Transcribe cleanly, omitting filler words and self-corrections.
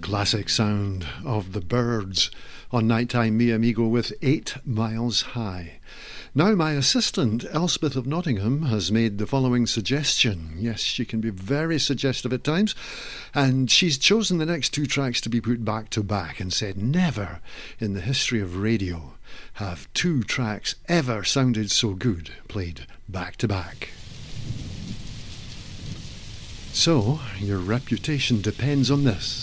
classic sound of the Byrds on Nighttime Mi Amigo with 8 Miles High. Now my assistant, Elspeth of Nottingham, has made the following suggestion. Yes, she can be very suggestive at times, and she's chosen the next two tracks to be put back to back and said never in the history of radio have two tracks ever sounded so good played back to back. So, your reputation depends on this.